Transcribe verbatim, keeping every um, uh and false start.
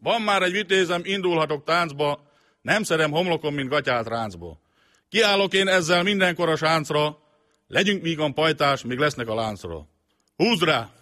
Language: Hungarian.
Van már egy vitézem, indulhatok táncba, nem szedem homlokom, mint gatyát ráncba. Kiállok én ezzel mindenkor a sáncra, legyünk vígan pajtás, még lesznek a láncra. Húzd rá!